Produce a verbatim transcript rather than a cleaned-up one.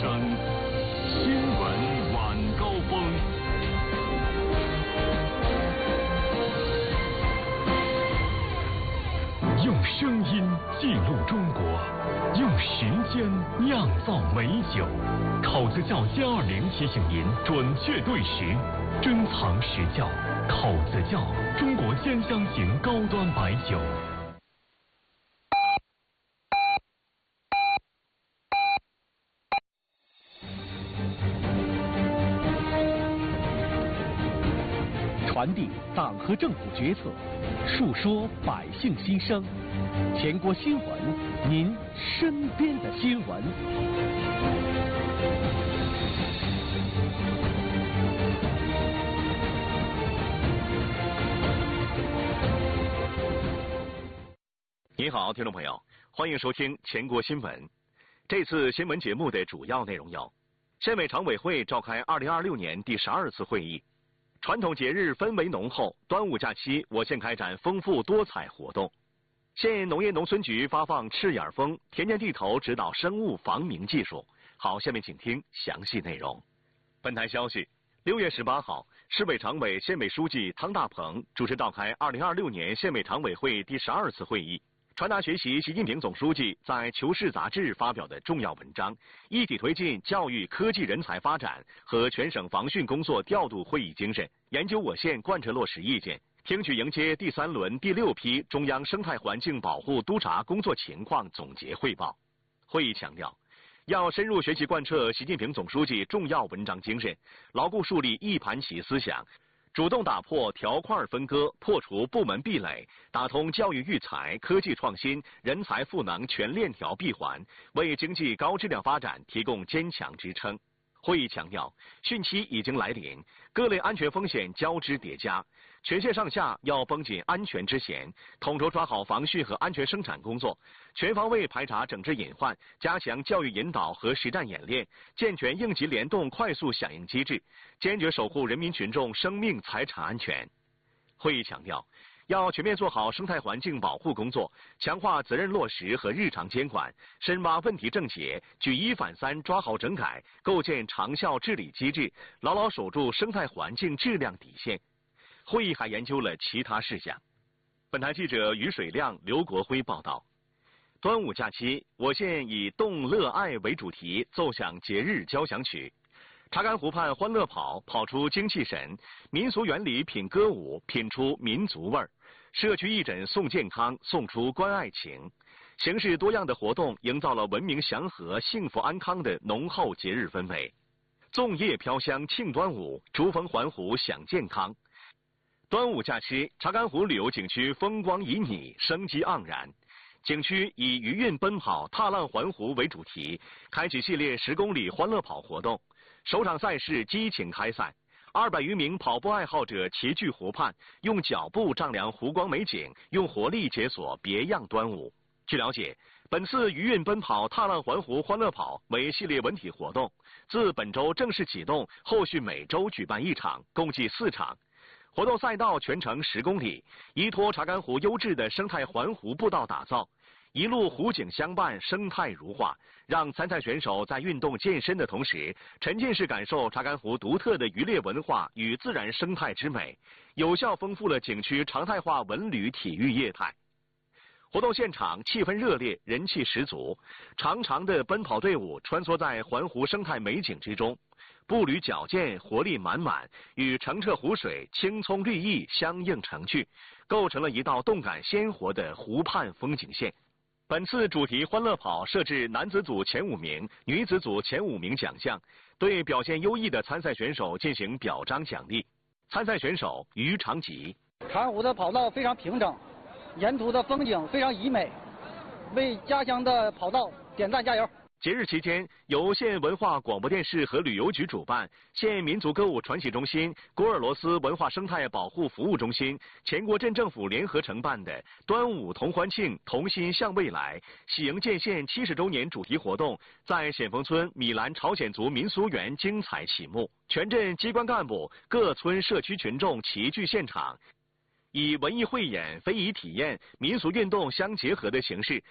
声，新闻晚高峰。用声音记录中国，用时间酿造美酒。口子窖歼二零提醒您准确对时，珍藏实窖。口子窖，中国鲜香型高端白酒。 传递党和政府决策，述说百姓心声。全国新闻，您身边的新闻。 您好，听众朋友，欢迎收听全国新闻。这次新闻节目的主要内容有：县委常委会召开二零二六年第十二次会议。传统节日氛围浓厚，端午假期我县开展丰富多彩活动。县农业农村局发放赤眼蜂田间地头指导生物防明技术。好，下面请听详细内容。本台消息，六月十八号，市委常委、县委书记汤大鹏主持召开二零二六年县委常委会第十二次会议，传达学习习近平总书记在《求是》杂志发表的重要文章，一体推进教育科技人才发展和全省防汛工作调度会议精神，研究我县贯彻落实意见，听取迎接第三轮第六批中央生态环境保护督察工作情况总结汇报。会议强调，要深入学习贯彻习近平总书记重要文章精神，牢固树立一盘棋思想，主动打破条块分割，破除部门壁垒，打通教育育才、科技创新、人才赋能全链条闭环，为经济高质量发展提供坚强支撑。会议强调，汛期已经来临，各类安全风险交织叠加，全县上下要绷紧安全之弦，统筹抓好防汛和安全生产工作，全方位排查整治隐患，加强教育引导和实战演练，健全应急联动快速响应机制，坚决守护人民群众生命财产安全。会议强调，要全面做好生态环境保护工作，强化责任落实和日常监管，深挖问题症结，举一反三抓好整改，构建长效治理机制，牢牢守住生态环境质量底线。会议还研究了其他事项。本台记者于水亮、刘国辉报道。端午假期，我县以动乐爱为主题奏响节日交响曲。查干湖畔欢乐跑，跑出精气神；民俗园里品歌舞，品出民族味儿；社区义诊送健康，送出关爱情。形式多样的活动营造了文明祥和、幸福安康的浓厚节日氛围。粽叶飘香庆端午，竹峰环湖享健康。端午假期，查干湖旅游景区风光旖旎，生机盎然。景区以余韵奔跑、踏浪环湖为主题，开启系列十公里欢乐跑活动。首场赛事激情开赛，二百余名跑步爱好者齐聚湖畔，用脚步丈量湖光美景，用活力解锁别样端午。据了解，本次余韵奔跑、踏浪环湖欢乐跑为系列文体活动，自本周正式启动，后续每周举办一场，共计四场。活动赛道全程十公里，依托查干湖优质的生态环湖步道打造，一路湖景相伴，生态如画，让参赛选手在运动健身的同时，沉浸式感受查干湖独特的渔猎文化与自然生态之美，有效丰富了景区常态化文旅体育业态。活动现场气氛热烈，人气十足，长长的奔跑队伍穿梭在环湖生态美景之中，步履矫健，活力满满，与澄澈湖水、青葱绿意相映成趣，构成了一道动感鲜活的湖畔风景线。本次主题欢乐跑设置男子组前五名、女子组前五名奖项，对表现优异的参赛选手进行表彰奖励。参赛选手于长吉。 查干湖的跑道非常平整，沿途的风景非常宜美，为家乡的跑道点赞加油。 节日期间，由县文化广播电视和旅游局主办，县民族歌舞传习中心、古尔罗斯文化生态保护服务中心、全国镇政府联合承办的端午同欢庆、同心向未来喜迎建县七十周年主题活动，在显峰村米兰朝鲜族民俗园精彩启幕。全镇机关干部、各村社区群众齐聚现场，以文艺汇演、非遗体验、民俗运动相结合的形式，